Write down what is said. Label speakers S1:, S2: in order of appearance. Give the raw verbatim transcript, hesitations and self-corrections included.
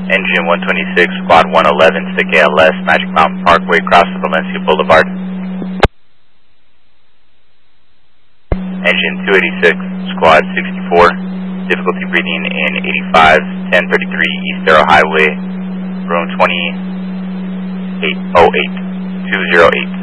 S1: Engine one twenty-six, Squad one eleven, stick A L S, Magic Mountain Parkway, cross to Valencia Boulevard. Engine two eighty-six, Squad sixty-four, difficulty reading in eighty-five, ten thirty-three East Arrow Highway, room twenty-eight oh eight, two oh eight.